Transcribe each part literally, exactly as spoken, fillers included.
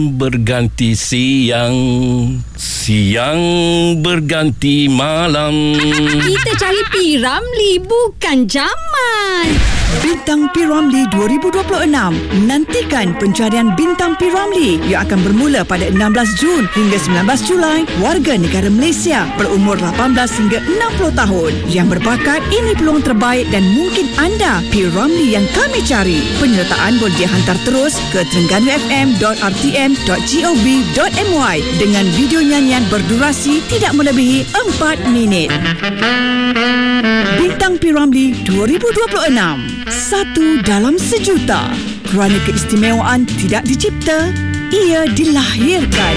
Berganti siang, siang berganti malam. Kita cari P. Ramlee, bukan Jamal. Bintang P. Ramlee dua ribu dua puluh enam. Nantikan pencarian Bintang P. Ramlee yang akan bermula pada enam belas Jun hingga sembilan belas Julai. Warga negara Malaysia berumur lapan belas hingga enam puluh tahun yang berbakat. Ini peluang terbaik dan mungkin anda P. Ramlee yang kami cari. Penyertaan boleh dihantar terus ke terengganu f m dot r t m dot gov dot m y dengan video nyanyian berdurasi tidak melebihi empat minit. Bintang P. Ramlee dua ribu dua puluh enam. Satu dalam sejuta. Kerana keistimewaan tidak dicipta, ia dilahirkan.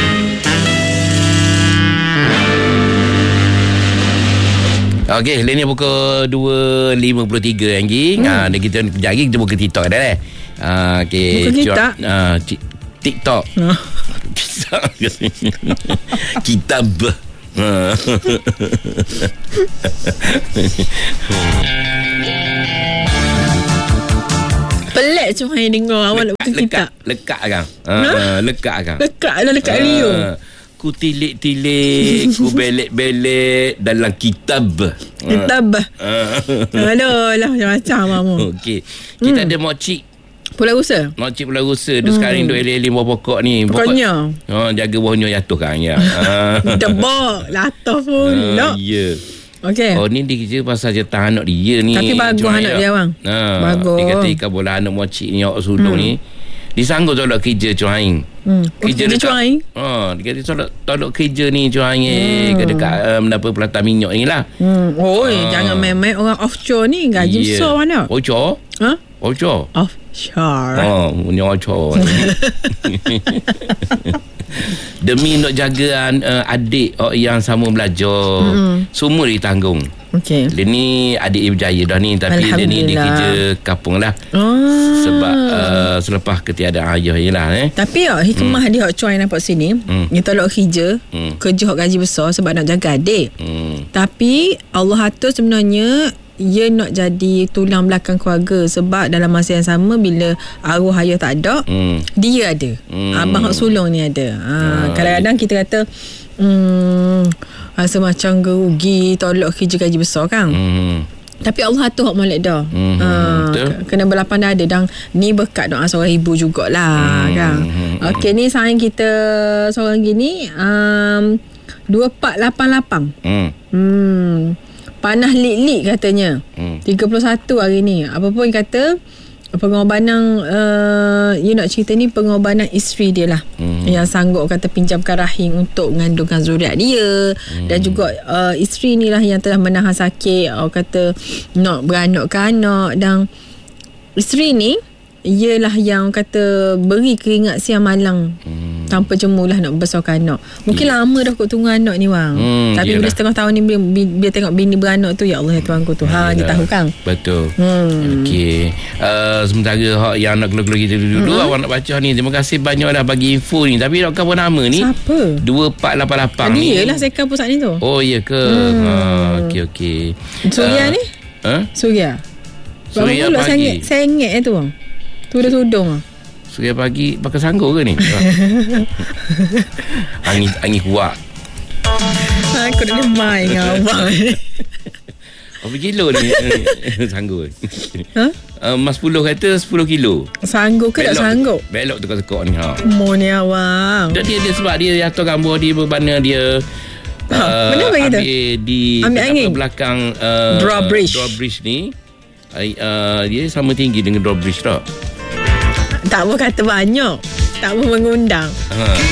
Okey, lainnya pukul dua lima puluh tiga Anggi. Hmm. Ha, dan kita kejap lagi kita buka TikTok dah eh. Ha, okey. Buka TikTok? Ha, TikTok. Kitab. Pelik cuma yang dengar awak nak buka lekat, kitab. Lekat kan? Ha? Lekat kan? Lekat lah, lekat ha. Rio. Ku tilik-tilik, ku belek-belek dalam kitab. Kitab. Aduh lah, macam-macam kamu. Okey. Kita hmm. ada Mokcik Pulau Rusa. Mokcik Pulau Rusa. Dia hmm. sekarang duduk eleh-eleh bawah pokok ni. Pokoknya. Oh, jaga bawahnya jatuh kan ya. Debak, latah pula. Ya. Okey. Oh, ni dia kerja pasal jetang anak dia ni. Tapi bagus anak dia bang. Ha, bagus. Dia kata ikan bola anak Mokcik ni awak sulung hmm. ni. Disanggup tolak kerja Cuaing. Hmm. Kerja dekat Cuaing. Ha, dia kata tolak tolak kerja ni Cuaing hmm. ke dekat um, apa pelata minyak ni lah. Hmm. Oi, ha. Jangan main-main orang offshore ni gaji yeah. besar mana? Offshore? Ha? Offshore. Offshore. Oh, punya offshore. Demi nak jaga uh, adik oh, yang sama belajar. Hmm. Semua ditanggung. Okey. Dia ni adik dia berjaya dah ni. Tapi dia ni dia kerja kapung lah. Oh. Sebab uh, selepas ketiadaan ayah je lah eh. Tapi oh, hikmah hmm. dia hok cuai nampak sini hmm. dia tolak kerja hmm. Kerja hok gaji besar sebab nak jaga adik hmm. Tapi Allah atur sebenarnya ia nak jadi tulang belakang keluarga. Sebab dalam masa yang sama bila arwah ayah tak ada hmm. dia ada hmm. abang hok sulung ni ada ha, hmm. Kadang-kadang kita kata hmm, rasa macam gerugi tolak kerja gaji besar kan hmm. Tapi Allah atur hak molek dah. Mm-hmm. Ha, kena berlapan dah ada. Dan ni berkat doa seorang ibu jugalah mm-hmm. kan. Okey, ni sayang kita seorang gini um, dua empat lapan lapan. Mm. Hmm. Panah lik-lik katanya. Mm. tiga puluh satu hari ni. Apa pun kata pengorbanan uh, you nak cerita ni pengorbanan isteri dia lah hmm. yang sanggup kata pinjamkan rahim untuk mengandungkan zuriat dia hmm. dan juga uh, isteri ni lah yang telah menahan sakit uh, kata nak beranakkan anak. Dan isteri ni ialah yang kata beri keringat siang malam hmm. tanpa jemulah nak besarkan anak. Mungkin yeah. lama dah kot tunggu anak ni bang. Hmm, tapi yalah. Bila setengah tahun ni bila, bila tengok bini beranak tu, ya Allah ya Tuhanku tu. Ha, dia tahu kan. Betul. Hmm. Okey. Uh, sementara hak yang nak keluar-keluar kita dulu hmm. awak nak baca ni. Terima kasih banyak dah bagi info ni. Tapi nak cover nama ni. Siapa? dua empat lapan lapan ni. Dia lah second pusat ni tu. Oh iya ke? Hmm. Ha, okey okey. Surya uh, ni? Ha? Surya. Surya pagi. Sengit eh tu bang. Tudung-tudung ah. Surya pagi pakai sanggup ke ni? angin angin kuat. Aku dah main dengan abang. Berapa kilo ni sanggup? Ha? Uh, Mas sepuluh kata sepuluh kilo. Sanggup ke tak sanggup? Belok tekak-tekak ni ha. Mo ni awang. Dia, dia dia sebab dia jatuh gambar di berbana dia. Ha, uh, mana bagi tu? Di ambil angin belakang uh, drawbridge. Drawbridge ni uh, dia sama tinggi dengan drawbridge tak? Tak mau kata banyak. Tak mau mengundang. Ha.